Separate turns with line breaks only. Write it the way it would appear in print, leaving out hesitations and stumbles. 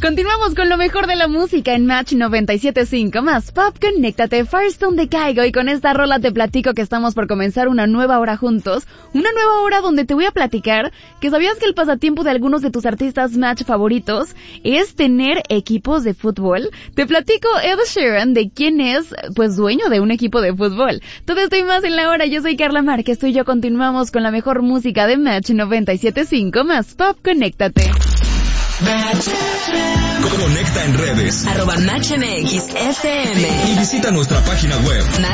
Continuamos con lo mejor de la música en Match 97.5 más Pop. Conéctate, Firestone de Kygo, y con esta rola te platico que estamos por comenzar una nueva hora juntos, una nueva hora donde te voy a platicar que sabías que el pasatiempo de algunos de tus artistas Match favoritos es tener equipos de fútbol. Te platico Ed Sheeran, de quién es, pues, dueño de un equipo de fútbol. Todo esto y más en la hora. Yo soy Carla Márquez, tú y yo continuamos con la mejor música de Match 97.5 más Pop. Conéctate.
Conecta en redes
@MatchMXFM
y visita nuestra página web